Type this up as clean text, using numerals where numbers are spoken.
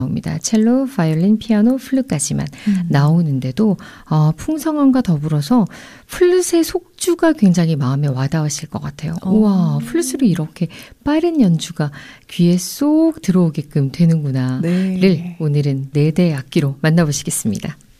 나옵니다. 첼로, 바이올린, 피아노, 플룻까지만 나오는데도 풍성함과 더불어서 플룻의 속주가 굉장히 마음에 와닿으실 것 같아요. 우와, 플룻으로 이렇게 빠른 연주가 귀에 쏙 들어오게끔 되는구나를 오늘은 4대의 악기로 만나보시겠습니다.